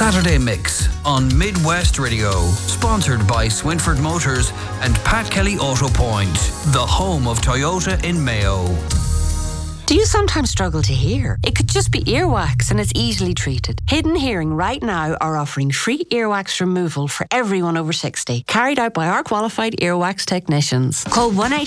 Saturday Mix on Midwest Radio, sponsored by Swinford Motors and Pat Kelly Auto Point, the home of Toyota in Mayo. Do you sometimes struggle to hear? It could just be earwax and it's easily treated. Hidden Hearing right now are offering free earwax removal for everyone over 60, carried out by our qualified earwax technicians. Call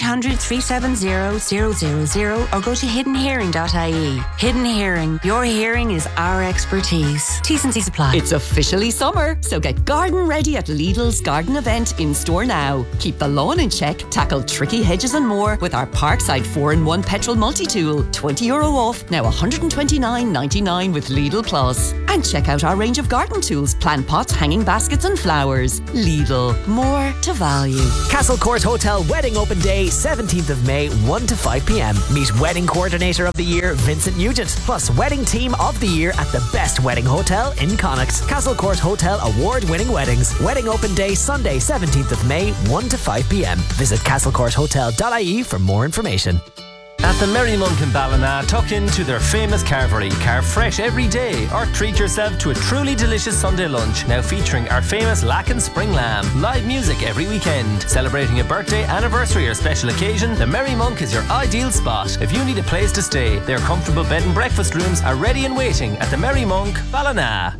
1-800-370-000 or go to hiddenhearing.ie. Hidden Hearing, your hearing is our expertise. T's and C's apply. It's officially summer, so get garden ready at Lidl's garden event in store now. Keep the lawn in check, tackle tricky hedges and more with our Parkside 4-in-1 petrol multi-tool. €20 off, now $129.99 with Lidl Plus. And check out our range of garden tools, plant pots, hanging baskets and flowers. Lidl, more to value. Castle Court Hotel Wedding Open Day, 17th of May, 1 to 5 p.m. Meet Wedding Coordinator of the Year, Vincent Nugent, plus Wedding Team of the Year at the best wedding hotel in Connacht. Castle Court Hotel award-winning weddings. Wedding Open Day, Sunday, 17th of May, 1 to 5 p.m. Visit castlecourthotel.ie for more information. At the Merry Monk in Ballina, tuck into their famous carvery. Carve fresh every day or treat yourself to a truly delicious Sunday lunch, now featuring our famous Lacken Spring Lamb. Live music every weekend. Celebrating a birthday, anniversary or special occasion, the Merry Monk is your ideal spot. If you need a place to stay, their comfortable bed and breakfast rooms are ready and waiting at the Merry Monk, Ballina.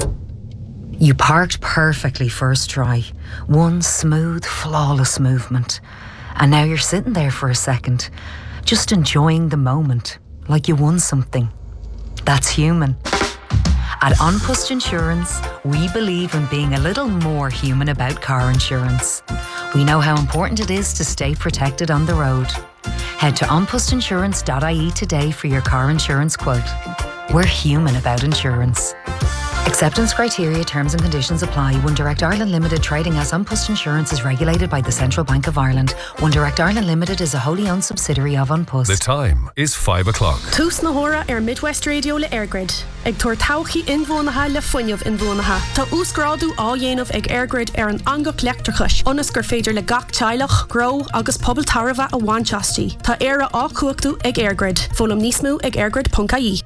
You parked perfectly first try. One smooth, flawless movement. And now you're sitting there for a second, just enjoying the moment, like you won something. That's human. At An Post Insurance, we believe in being a little more human about car insurance. We know how important it is to stay protected on the road. Head to onpostinsurance.ie today for your car insurance quote. We're human about insurance. Acceptance criteria, terms and conditions apply. One Direct Ireland Limited, trading as An Post Insurance, is regulated by the Central Bank of Ireland. One Direct Ireland Limited is a wholly owned subsidiary of An Post. The time is 5 o'clock. Tús na hora Midwest Radio le Airgrid. Ag tuair tauchi inbhuanaithe le fuinneamh inbhuanaithe. Tá úsgrádu á dhéanamh ag Airgrid an angach leachtarchais. Onas gur féidir le gach teilech, gro agus pobl tarafa a bhainteastí. Tá éire á cuachtaú ag Airgrid. Fólam níos mó ag airgrid.ie.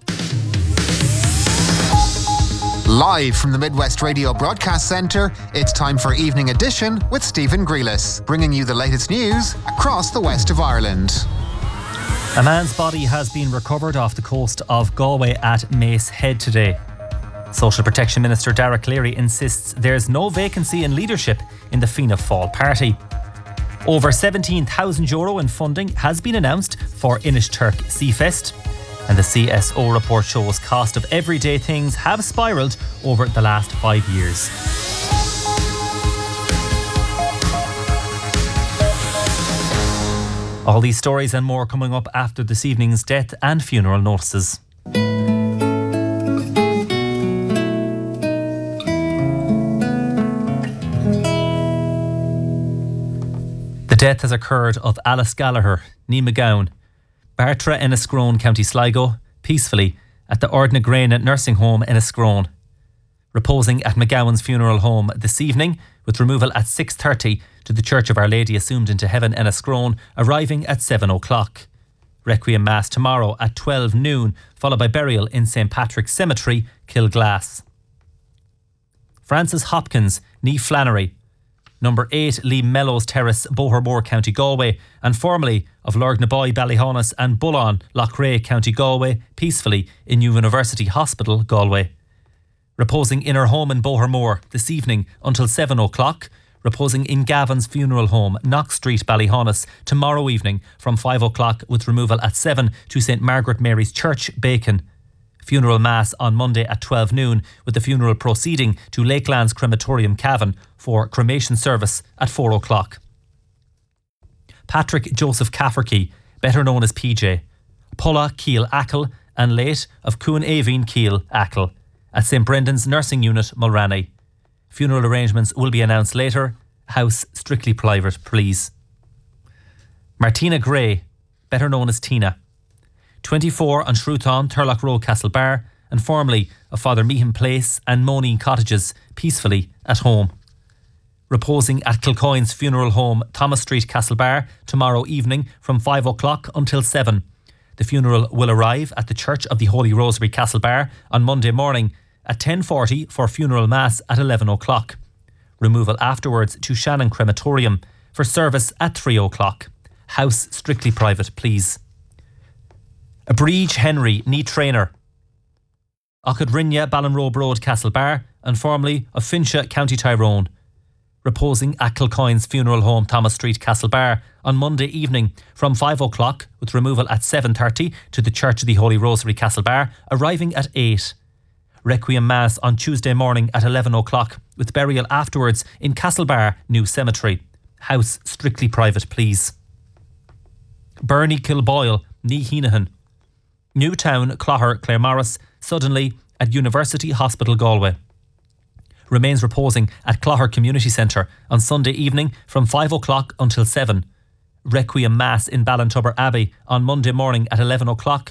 Live from the Midwest Radio Broadcast Centre, it's time for Evening Edition with Stephen Grealis, bringing you the latest news across the west of Ireland. A man's body has been recovered off the coast of Galway at Mace Head today. Social Protection Minister Dara Cleary insists there's no vacancy in leadership in the Fianna Fáil party. Over €17,000 in funding has been announced for Inishturk Seafest. And the CSO report shows cost of everyday things have spiralled over the last 5 years. All these stories and more coming up after this evening's death and funeral notices. The death has occurred of Alice Gallagher, ní McGowan, Bartra Enniscrone, County Sligo, peacefully at the Ardna Grange Nursing Home Enniscrone. Reposing at McGowan's funeral home this evening, with removal at 6:30 to the Church of Our Lady Assumed into Heaven Enniscrone, arriving at 7 o'clock. Requiem Mass tomorrow at 12 noon, followed by burial in St Patrick's Cemetery, Kilglass. Francis Hopkins, ní Flannery, number 8 Lee Mellows Terrace, Bohermore, County Galway, and formerly of Lurgnaboy, Ballyhonus and Bullon, Loughrea, County Galway, peacefully in University Hospital, Galway. Reposing in her home in Bohermore this evening until 7 o'clock, reposing in Gavin's funeral home, Knox Street, Ballyhonus, tomorrow evening from 5 o'clock with removal at 7 to St Margaret Mary's Church, Bacon. Funeral Mass on Monday at 12 noon, with the funeral proceeding to Lakelands Crematorium, Cavan, for cremation service at 4 o'clock. Patrick Joseph Cafferkey, better known as PJ, Pulla Keel Ackle, and late of Cuan Aveen Keel Ackle, at St Brendan's Nursing Unit, Mulranny. Funeral arrangements will be announced later. House strictly private, please. Martina Gray, better known as Tina, 24 on Shrewthon, Turlock Road, Castlebar, and formerly of Father Meehan Place and Moneen Cottages, peacefully at home. Reposing at Kilcoyne's funeral home, Thomas Street, Castlebar, tomorrow evening from 5 o'clock until 7. The funeral will arrive at the Church of the Holy Rosary, Castlebar, on Monday morning at 10:40 for funeral mass at 11 o'clock. Removal afterwards to Shannon Crematorium for service at 3 o'clock. House strictly private, please. A Breach Henry, knee trainer. Ochad Rinne, Ballinrobe Road, Castlebar, and formerly of Fincha, County Tyrone. Reposing at Kilcoyne's Funeral Home, Thomas Street, Castlebar, on Monday evening from 5 o'clock, with removal at 7:30 to the Church of the Holy Rosary, Castlebar, arriving at 8. Requiem Mass on Tuesday morning at 11 o'clock, with burial afterwards in Castlebar New Cemetery. House strictly private, please. Bernie Kilboyle, Ní Heenahan. Newtown, Clogher, Claremorris, suddenly at University Hospital, Galway. Remains reposing at Clogher Community Centre on Sunday evening from 5 o'clock until 7. Requiem Mass in Ballintubber Abbey on Monday morning at 11 o'clock,